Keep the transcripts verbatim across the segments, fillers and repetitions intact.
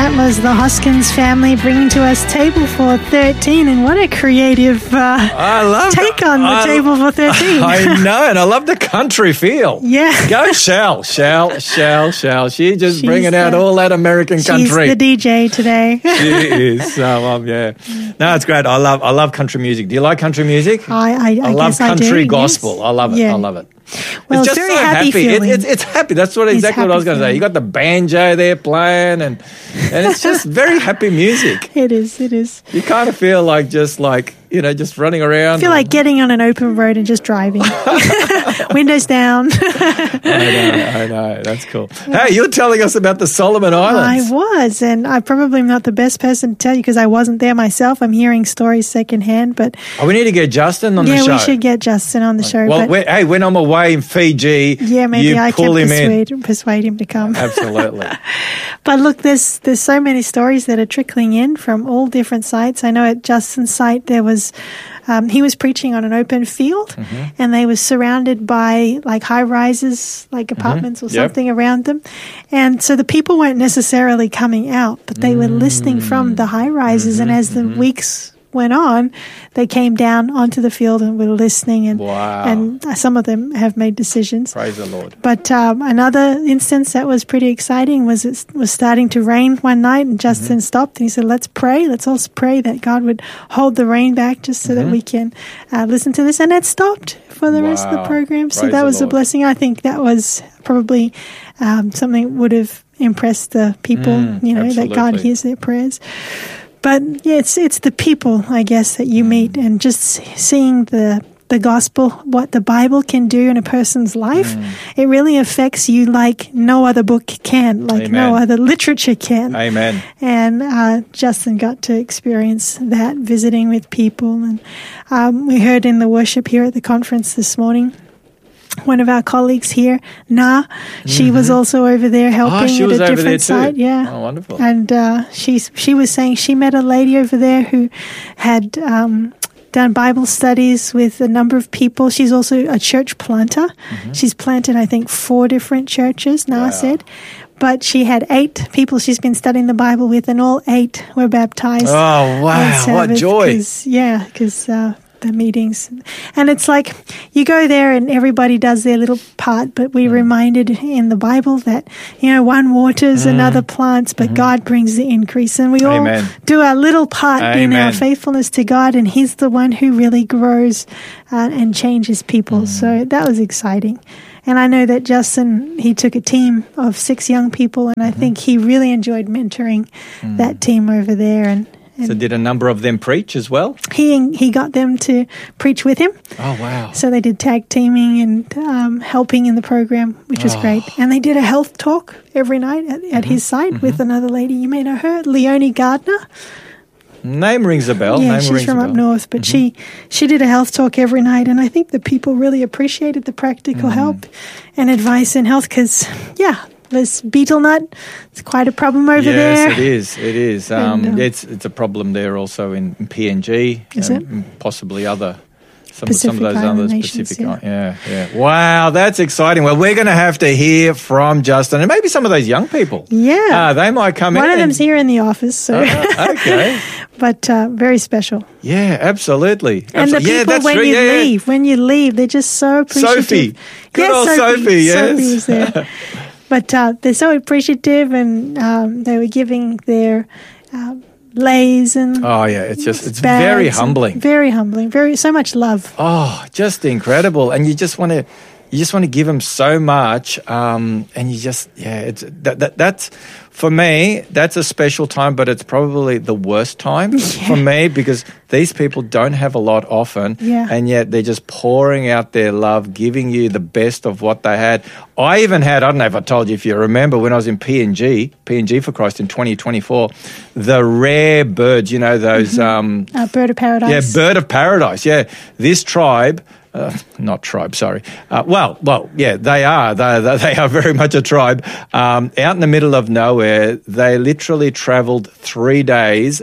That was the Hoskins family bringing to us Table for thirteen, and what a creative uh, I love take the, on the I, Table for thirteen. I know, and I love the country feel. Yeah. Go Shell, Shell, Shell, Shell. She's just She's bringing out the, all that American she's country. She's the D J today. She is. So, um, yeah. No, it's great. I love I love country music. Do you like country music? I, I, I, I love guess country I do, gospel. yes. I love it. Yeah. I love it. Well, it's it's just very so happy happy. It, feeling. it's, it's happy. That's what exactly what I was going to say. You got the banjo there playing, and and it's just very happy music. It is. It is. You kind of feel like just like, you know, just running around. I feel like getting on an open road and just driving. Windows down. I know, I know. That's cool. Hey, you're telling us about the Solomon Islands. I was, and I probably am not the best person to tell you because I wasn't there myself. I'm hearing stories secondhand, but oh, we need to get Justin on yeah, the show. we should get Justin on the show. Well, but when, hey, when I'm away in Fiji, yeah, maybe you I pull can him in. persuade, persuade him to come. Absolutely. But look, there's there's so many stories that are trickling in from all different sites. I know at Justin's site there was. Um, he was preaching on an open field, mm-hmm. and they were surrounded by like high rises, like apartments mm-hmm. or something yep. around them. And so the people weren't necessarily coming out, but they mm-hmm. were listening from the high rises. Mm-hmm. And as the mm-hmm. weeks went on, they came down onto the field and were listening. And, wow. and some of them have made decisions. Praise the Lord. But um, another instance that was pretty exciting was it was starting to rain one night, and Justin mm-hmm. stopped and he said, let's pray. Let's also pray that God would hold the rain back just so mm-hmm. that we can uh, listen to this. And it stopped for the wow. rest of the program. So Praise that was Lord. a blessing. I think that was probably um, something that would have impressed the people, mm, you know, absolutely. That God hears their prayers. But yeah, it's it's the people, I guess, that you meet, and just seeing the the gospel, what the Bible can do in a person's life, mm. it really affects you like no other book can, like Amen. No other literature can. Amen. And uh, Justin got to experience that, visiting with people. And um, we heard in the worship here at the conference this morning, one of our colleagues here, Na, she mm-hmm. was also over there helping oh, at a different site. Yeah. Oh, wonderful. And uh, she, she was saying she met a lady over there who had um, done Bible studies with a number of people. She's also a church planter. Mm-hmm. She's planted, I think, four different churches, Na wow. said. But she had eight people she's been studying the Bible with, and all eight were baptized. Oh, wow. What joy. Cause, yeah, because... Uh, the meetings. And it's like you go there and everybody does their little part, but we're mm. reminded in the Bible that, you know, one waters, mm. another plants, but mm-hmm. God brings the increase. And we Amen. all do our little part Amen. in our faithfulness to God, and He's the one who really grows uh, and changes people. Mm. So that was exciting. And I know that Justin, he took a team of six young people, and I mm-hmm. think he really enjoyed mentoring mm. that team over there. And So did a number of them preach as well? He he got them to preach with him. Oh, wow. So they did tag teaming and um, helping in the program, which was oh. great. And they did a health talk every night at, at mm-hmm. his site mm-hmm. with another lady. You may know her, Leonie Gardner. Name rings a bell. Yeah, Name she's rings from a up bell. north, but mm-hmm. she, she did a health talk every night. And I think the people really appreciated the practical mm. help and advice in health because, yeah, this beetle nut, it's quite a problem over yes, there. Yes, it is. It is. Um, and, um, it's it's a problem there also in, in P N G. Is um, it? And possibly other some, Pacific some of those Island other nations, Pacific. yeah. yeah, yeah. Wow, that's exciting. Well, we're going to have to hear from Justin and maybe some of those young people. Yeah, uh, they might come One in. of them's here in the office. So uh, okay. But uh, very special. Yeah, absolutely. And absolutely. the people, yeah, that's when true. you yeah, leave, yeah. when you leave, they're just so appreciative. Sophie. Good yes, old Sophie. Sophie, yes. Sophie was there. But uh, they're so appreciative, and um, they were giving their uh, lays and oh yeah, it's just it's very humbling, very humbling, very so much love. Oh, just incredible, and you just want to. You just want to give them so much, um, and you just, yeah, it's that, that that's, for me, that's a special time, but it's probably the worst time yeah. for me because these people don't have a lot often, yeah. and yet they're just pouring out their love, giving you the best of what they had. I even had, I don't know if I told you, if you remember, when I was in P N G, P N G for Christ in twenty twenty-four, the rare birds, you know, those... Mm-hmm. um, uh, bird of paradise. Yeah, bird of paradise, yeah. This tribe... Uh, not tribe, sorry. Uh, well, well, yeah, they are. They, they are very much a tribe. Um, out in the middle of nowhere, they literally travelled three days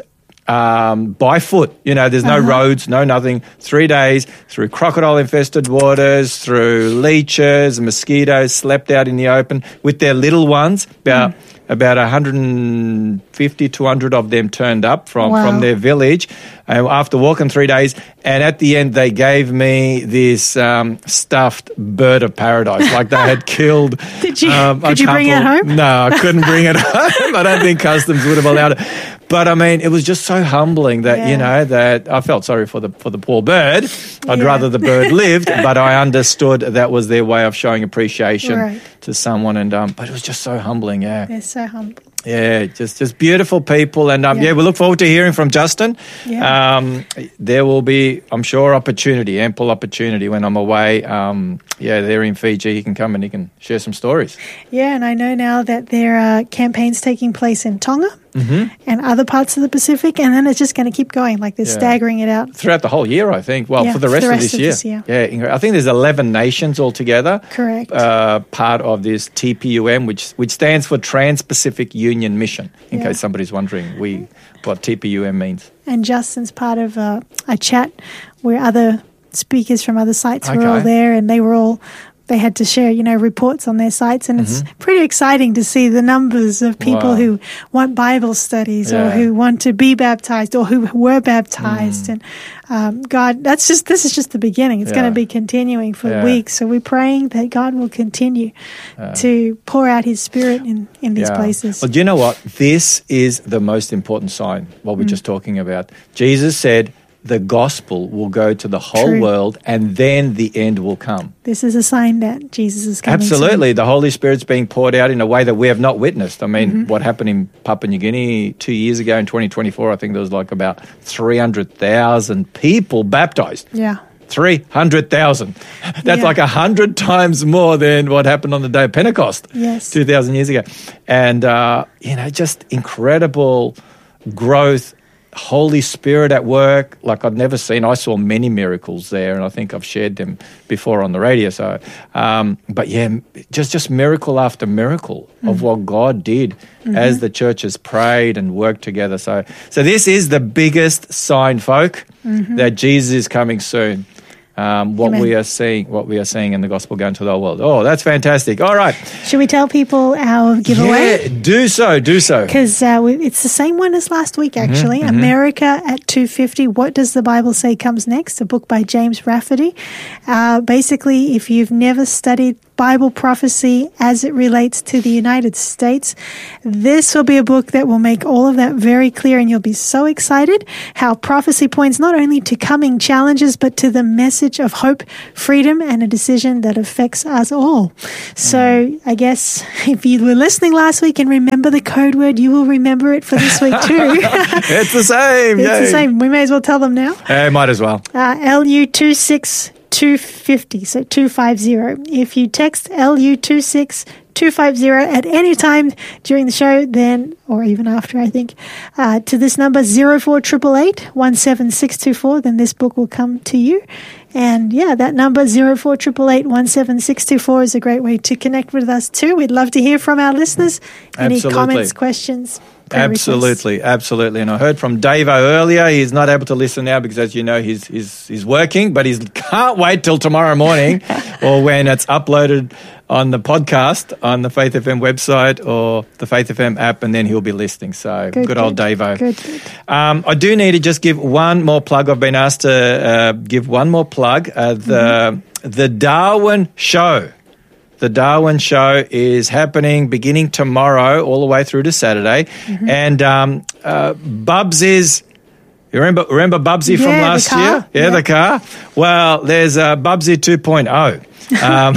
um, by foot. You know, there's no Uh-huh. roads, no nothing. Three days through crocodile-infested waters, through leeches, mosquitoes, slept out in the open with their little ones. About, mm. about one hundred fifty, two hundred of them turned up from, wow. from their village uh, after walking three days. And at the end, they gave me this um, stuffed bird of paradise, like they had killed. Did you, um, could you bring it home? No, I couldn't bring it home. I don't think customs would have allowed it. But I mean, it was just so humbling that, yeah. you know, that I felt sorry for the for the poor bird. I'd yeah. rather the bird lived, but I understood that was their way of showing appreciation right. to someone. And um, but it was just so humbling, yeah. They're so humble. Yeah, just just beautiful people, and um, yeah. yeah, we look forward to hearing from Justin. Yeah. Um, there will be, I'm sure, opportunity, ample opportunity when I'm away. Um, yeah, they're in Fiji. He can come and he can share some stories. Yeah, and I know now that there are campaigns taking place in Tonga mm-hmm. and other parts of the Pacific, and then it's just going to keep going. Like they're yeah. staggering it out throughout the whole year. I think. Well, yeah, for the rest, for the of, rest this, of year. this year. Yeah, I think there's eleven nations altogether. Correct. Uh, part of this T P U M, which which stands for Trans-Pacific Union Mission. In yeah. case somebody's wondering, we what T P U M means. And Justin's part of uh, a chat where other speakers from other sites okay. were all there, and they were all. They had to share, you know, reports on their sites, and mm-hmm. it's pretty exciting to see the numbers of people wow. who want Bible studies yeah. or who want to be baptized or who were baptized. Mm. And um, God, that's just this is just the beginning. It's yeah. going to be continuing for yeah. weeks. So we're praying that God will continue uh, to pour out His Spirit in, in these yeah. places. Well, do you know what? This is the most important sign, what we're mm. just talking about. Jesus said, the gospel will go to the whole True. world, and then the end will come. This is a sign that Jesus is coming. Absolutely. Soon. The Holy Spirit's being poured out in a way that we have not witnessed. I mean, mm-hmm. what happened in Papua New Guinea two years ago in twenty twenty-four, I think there was like about three hundred thousand people baptized. Yeah. three hundred thousand. That's yeah. like one hundred times more than what happened on the day of Pentecost yes. two thousand years ago. And, uh, you know, just incredible growth, Holy Spirit at work like I'd never seen. I saw many miracles there, and I think I've shared them before on the radio. So, um, but yeah, just just miracle after miracle mm-hmm. of what God did mm-hmm. as the churches prayed and worked together. So, so this is the biggest sign, folk, mm-hmm. that Jesus is coming soon. Um, what Amen. we are seeing, what we are seeing in the gospel going to the whole world. Oh, that's fantastic! All right, should we tell people our giveaway? Yeah, do so, do so. Because uh, it's the same one as last week, actually. Mm-hmm, America at two fifty. What does the Bible say comes next? A book by James Rafferty. Uh, basically, if you've never studied Bible prophecy as it relates to the United States, this will be a book that will make all of that very clear, and you'll be so excited how prophecy points not only to coming challenges, but to the message of hope, freedom, and a decision that affects us all. So mm. I guess if you were listening last week and remember the code word, you will remember it for this week too. It's the same. It's Yay. the same. We may as well tell them now. Uh, might as well. Uh, L U two six two fifty, so two fifty. If you text L U two six two fifty at any time during the show, then, or even after, I think, uh, to this number zero four eight eight eight, one seven six two four, then this book will come to you. And yeah, that number zero four eight eight eight, one seven six two four is a great way to connect with us too. We'd love to hear from our listeners. Any Absolutely. comments, questions? Absolutely, requests. absolutely. And I heard from Davo earlier. He's not able to listen now because, as you know, he's he's, he's working, but he can't wait till tomorrow morning or when it's uploaded on the podcast on the Faith F M website or the Faith F M app, and then he'll be listening. So good, good, good. old Davo. Good, good. Um, I do need to just give one more plug. I've been asked to uh, give one more plug. Uh, the mm-hmm. the Darwin Show. The Darwin Show is happening beginning tomorrow all the way through to Saturday. Mm-hmm. And um, uh, Bubs is, you remember remember Bubsy yeah, from last year? Yeah, yeah, the car. Well, there's uh, Bubsy two point oh. Um,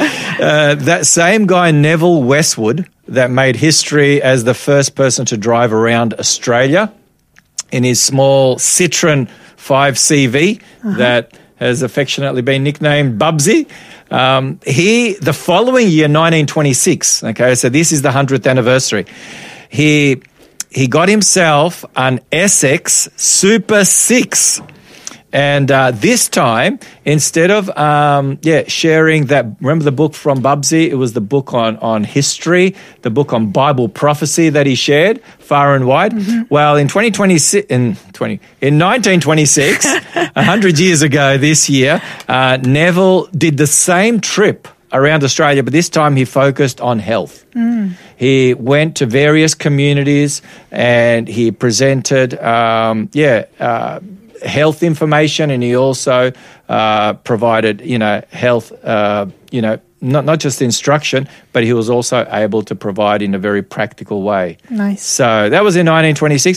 uh, that same guy, Neville Westwood, that made history as the first person to drive around Australia in his small Citroen five C V uh-huh. that has affectionately been nicknamed Bubsy. Um, he, the following year, nineteen twenty-six, okay, so this is the one hundredth anniversary, he he got himself an Essex Super six. And uh, this time, instead of um, yeah sharing that, remember the book from Bubsy? It was the book on, on history, the book on Bible prophecy that he shared far and wide. Mm-hmm. Well, in twenty twenty-six, in twenty in nineteen twenty-six, a hundred years ago this year, uh, Neville did the same trip around Australia, but this time he focused on health. Mm. He went to various communities and he presented, um, yeah. Uh, health information, and he also uh, provided, you know, health, uh, you know, not not just instruction, but he was also able to provide in a very practical way. Nice. So that was in nineteen twenty-six.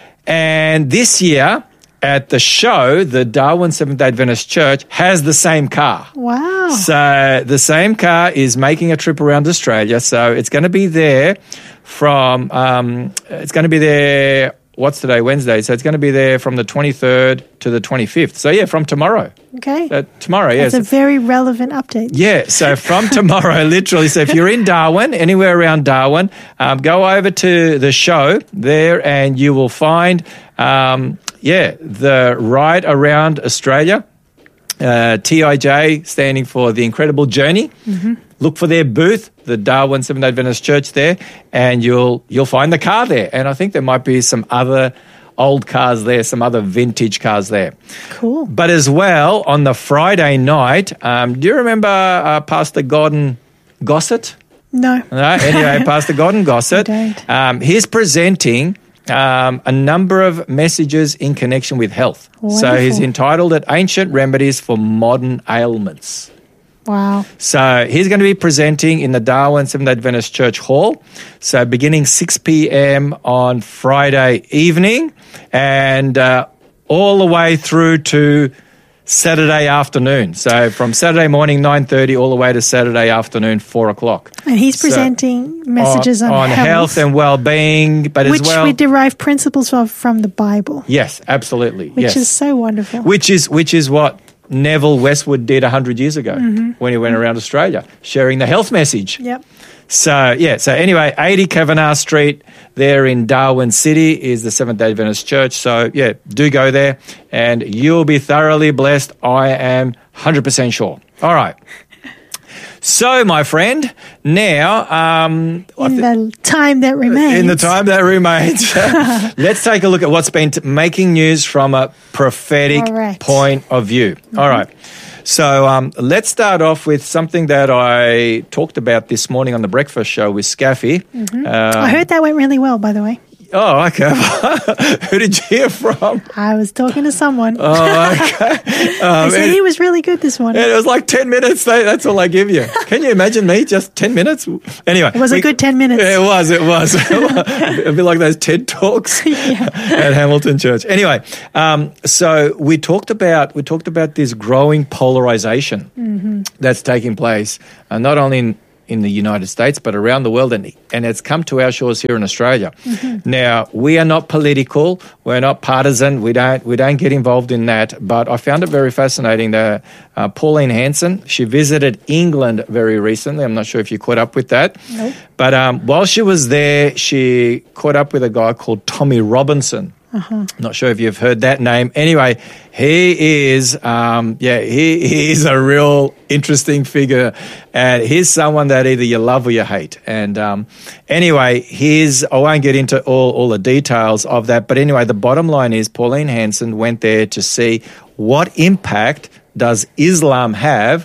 And this year at the show, the Darwin Seventh-day Adventist Church has the same car. Wow. So the same car is making a trip around Australia. So it's going to be there from, um, it's going to be there What's today? Wednesday. So it's going to be there from the twenty-third to the twenty-fifth. So, yeah, from tomorrow. Okay. Uh, tomorrow, yes. That's a very relevant update. Yeah, so from tomorrow, literally. So if you're in Darwin, anywhere around Darwin, um, go over to the show there and you will find, um, yeah, the ride around Australia. Uh, T I J standing for The Incredible Journey. Mm-hmm. Look for their booth, the Darwin Seventh-day Adventist Church there, and you'll you'll find the car there. And I think there might be some other old cars there, some other vintage cars there. Cool. But as well, on the Friday night, um, do you remember uh, Pastor Gordon Gossett? No. No. Anyway, Pastor Gordon Gossett, I don't. Um, he's presenting um, a number of messages in connection with health. Wonderful. So he's entitled it Ancient Remedies for Modern Ailments. Wow. So he's going to be presenting in the Darwin Seventh-day Adventist Church Hall. So beginning six p.m. on Friday evening and uh, all the way through to Saturday afternoon. So from Saturday morning nine thirty all the way to Saturday afternoon four o'clock. And he's presenting so, messages on, on, on health, health and well-being, but which as well, we derive principles of from the Bible. Yes, absolutely. Which yes. is so wonderful. Which is which is what Neville Westwood did one hundred years ago mm-hmm. when he went around Australia, sharing the health message. Yep. So, yeah, so anyway, eighty Kavanagh Street there in Darwin City is the Seventh-day Adventist Church. So, yeah, do go there and you'll be thoroughly blessed. I am one hundred percent sure. All right. So, my friend, now... Um, in th- the time that remains. In the time that remains. Let's take a look at what's been t- making news from a prophetic right. point of view. Mm-hmm. All right. So um, let's start off with something that I talked about this morning on the breakfast show with Scaffy. Mm-hmm. Um, I heard that went really well, by the way. Oh, okay. Who did you hear from? I was talking to someone. Oh, okay. Um, they said he was really good this morning. It was like ten minutes. That's all I give you. Can you imagine me? Just ten minutes? Anyway. It was we, a good ten minutes. It was, it was. A bit like those TED Talks yeah. at Hamilton Church. Anyway, um, so we talked about we talked about this growing polarization mm-hmm. that's taking place, uh, not only in in the United States, but around the world, and, and it's come to our shores here in Australia. Mm-hmm. Now, we are not political, we're not partisan, we don't we don't get involved in that, but I found it very fascinating that uh, Pauline Hanson, she visited England very recently. I'm not sure if you caught up with that. Nope. But um, while she was there, she caught up with a guy called Tommy Robinson. Uh-huh. Not sure if you've heard that name. Anyway, he is, um, yeah, he, he is a real interesting figure, and he's someone that either you love or you hate. And um, anyway, he's, I won't get into all, all the details of that, but anyway, the bottom line is Pauline Hanson went there to see what impact does Islam have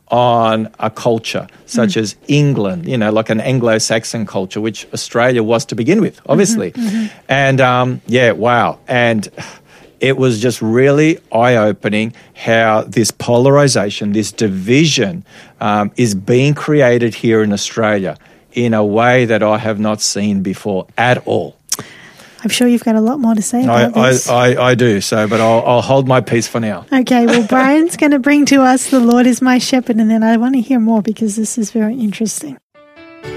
on a culture such mm. as England, you know, like an Anglo-Saxon culture, which Australia was to begin with, obviously. Mm-hmm, mm-hmm. And, um, yeah, wow. And it was just really eye-opening how this polarization, this division um, is being created here in Australia in a way that I have not seen before at all. I'm sure you've got a lot more to say about I, this. I, I, I do, so, but I'll, I'll hold my peace for now. Okay, well, Brian's going to bring to us The Lord is My Shepherd, and then I want to hear more because this is very interesting.